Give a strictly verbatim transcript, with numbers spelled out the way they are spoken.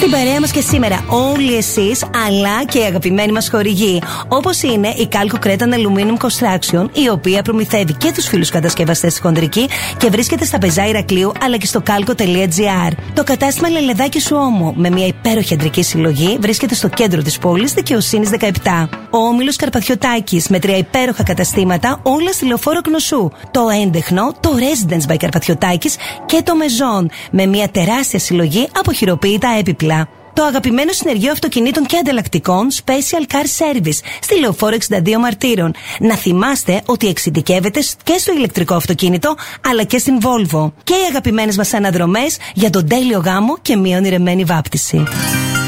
Στην παρέα μας και σήμερα όλοι εσείς, αλλά και οι αγαπημένοι μας χορηγοί, όπως είναι η Calco Cretan Aluminum Construction, η οποία προμηθεύει και τους φίλους κατασκευαστές στη χοντρική και βρίσκεται στα Πεζά Ηρακλείου αλλά και στο calco.gr. Το κατάστημα Λελεδάκι σου Όμο, με μια υπέροχη αντρική συλλογή, βρίσκεται στο κέντρο της πόλης, Δικαιοσύνης δεκαεπτά. Ο Όμιλος Καρπαθιωτάκης, με τρία υπέροχα καταστήματα, όλα στη Λεωφόρο Κνωσού. Το Έντεχνο, το Residence by Καρπαθιωτάκης και το Μεζόν, με μια τεράστια συλλογή από χειροποίητα έπιπλα. Το αγαπημένο συνεργείο αυτοκινήτων και ανταλλακτικών Special Car Service στη Λεωφόρο εξήντα δύο Μαρτύρων. Να θυμάστε ότι εξειδικεύεται και στο ηλεκτρικό αυτοκίνητο αλλά και στην Volvo. Και οι αγαπημένες μας αναδρομές για τον τέλειο γάμο και μια ονειρεμένη βάπτιση.